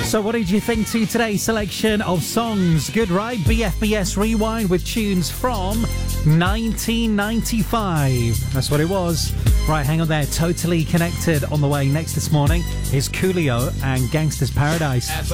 So what did you think to today's selection of songs? Good, right? BFBS Rewind with tunes from 1995. That's what it was. Right, hang on there. Totally Connected on the way next this morning is Coolio and Gangsta's Paradise.